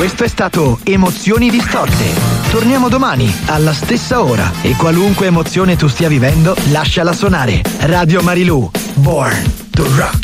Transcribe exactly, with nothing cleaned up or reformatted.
Questo è stato Emozioni Distorte. Torniamo domani alla stessa ora e qualunque emozione tu stia vivendo, lasciala suonare. Radio Marilù, Born to Rock.